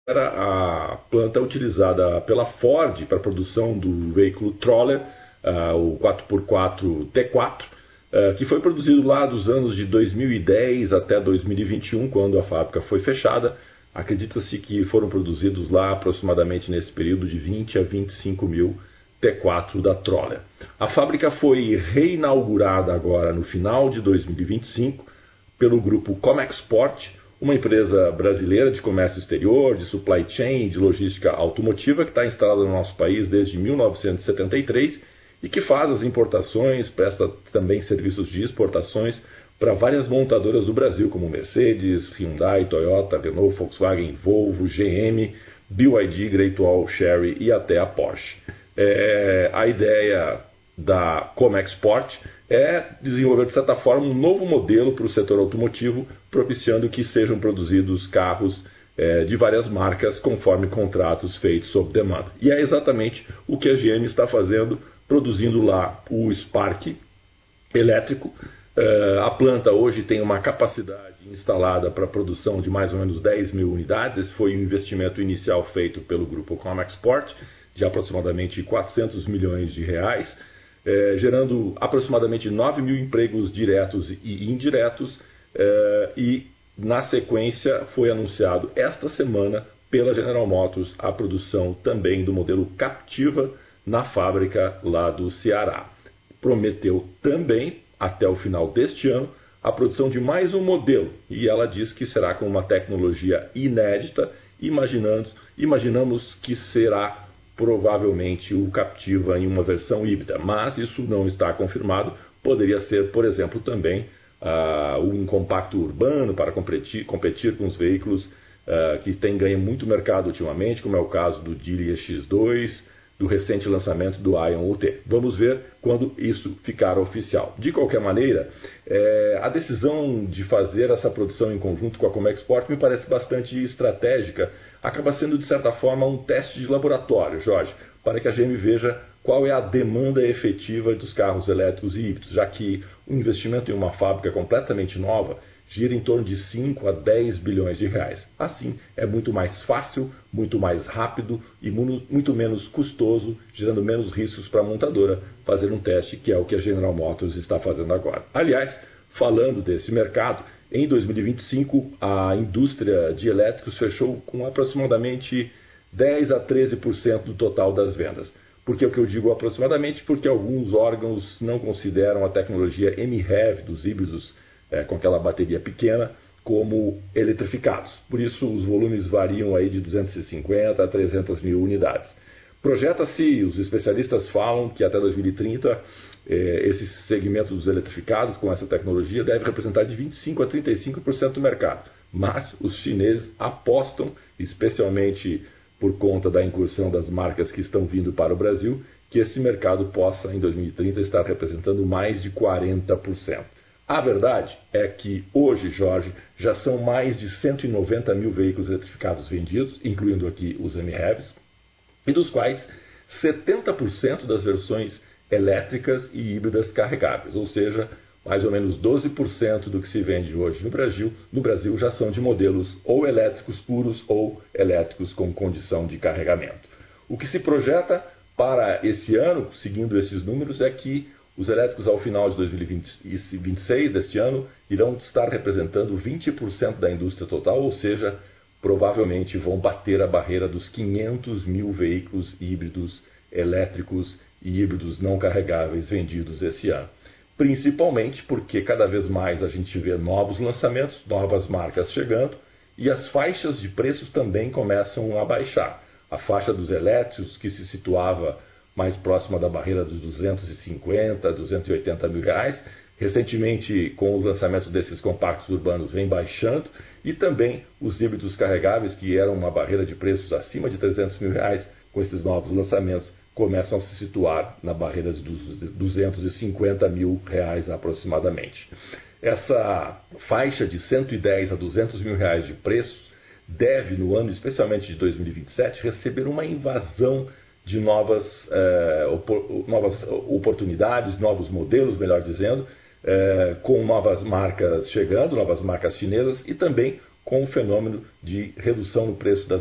era a planta utilizada pela Ford para a produção do veículo Troller, o 4x4 T4, que foi produzido lá dos anos de 2010 até 2021, quando a fábrica foi fechada. Acredita-se que foram produzidos lá aproximadamente nesse período de 20 a 25 mil T4 da Troller. A fábrica foi reinaugurada agora no final de 2025 pelo grupo Comexport, uma empresa brasileira de comércio exterior, de supply chain, de logística automotiva, que está instalada no nosso país desde 1973 e que faz as importações, presta também serviços de exportações para várias montadoras do Brasil, como Mercedes, Hyundai, Toyota, Renault, Volkswagen, Volvo, GM, BYD, Great Wall, Chery e até a Porsche. A ideia da Comexport é desenvolver, de certa forma, um novo modelo para o setor automotivo, propiciando que sejam produzidos carros de várias marcas conforme contratos feitos sob demanda. E é exatamente o que a GM está fazendo, produzindo lá o Spark elétrico. A planta hoje tem uma capacidade instalada para a produção de mais ou menos 10 mil unidades. Esse foi o investimento inicial feito pelo grupo Comexport, de aproximadamente 400 milhões de reais, gerando aproximadamente 9 mil empregos diretos e indiretos, e na sequência foi anunciado esta semana pela General Motors a produção também do modelo Captiva na fábrica lá do Ceará. Prometeu também, até o final deste ano, a produção de mais um modelo, e ela diz que será com uma tecnologia inédita. Imaginamos que será provavelmente o Captiva em uma versão híbrida, mas isso não está confirmado. Poderia ser, por exemplo, também um compacto urbano para competir com os veículos que têm ganho muito mercado ultimamente, como é o caso do Geely X2, do recente lançamento do Ion UT. Vamos ver quando isso ficar oficial. De qualquer maneira, a decisão de fazer essa produção em conjunto com a Comexport me parece bastante estratégica. Acaba sendo, de certa forma, um teste de laboratório, Jorge, para que a GM veja qual é a demanda efetiva dos carros elétricos e híbridos, já que o investimento em uma fábrica completamente nova gira em torno de 5 a 10 bilhões de reais. Assim, é muito mais fácil, muito mais rápido e muito menos custoso, gerando menos riscos para a montadora fazer um teste, que é o que a General Motors está fazendo agora. Aliás, falando desse mercado, em 2025 a indústria de elétricos fechou com aproximadamente 10 a 13% do total das vendas. Por que eu digo aproximadamente? Porque alguns órgãos não consideram a tecnologia MHEV dos híbridos com aquela bateria pequena como eletrificados. Por isso os volumes variam aí de 250 a 300 mil unidades. Projeta-se, os especialistas falam que até 2030 esse segmento dos eletrificados com essa tecnologia deve representar de 25 a 35% do mercado. Mas os chineses apostam, especialmente por conta da incursão das marcas que estão vindo para o Brasil, que esse mercado possa, em 2030, estar representando mais de 40%. A verdade é que hoje, Jorge, já são mais de 190 mil veículos eletrificados vendidos, incluindo aqui os MHEVs, e dos quais 70% das versões elétricas e híbridas carregáveis, ou seja, mais ou menos 12% do que se vende hoje no Brasil já são de modelos ou elétricos puros ou elétricos com condição de carregamento. O que se projeta para esse ano, seguindo esses números, é que os elétricos ao final de 2026 deste ano irão estar representando 20% da indústria total, ou seja, provavelmente vão bater a barreira dos 500 mil veículos híbridos elétricos e híbridos não carregáveis vendidos esse ano. Principalmente porque cada vez mais a gente vê novos lançamentos, novas marcas chegando e as faixas de preços também começam a baixar. A faixa dos elétricos, que se situava mais próxima da barreira dos 250, 280 mil reais, recentemente com os lançamentos desses compactos urbanos vem baixando, e também os híbridos carregáveis, que eram uma barreira de preços acima de 300 mil reais, com esses novos lançamentos começam a se situar na barreira dos 250 mil reais aproximadamente. Essa faixa de 110 a 200 mil reais de preços deve, no ano especialmente de 2027, receber uma invasão de novas oportunidades, novos modelos, melhor dizendo, com novas marcas chegando, novas marcas chinesas, e também com o fenômeno de redução no preço das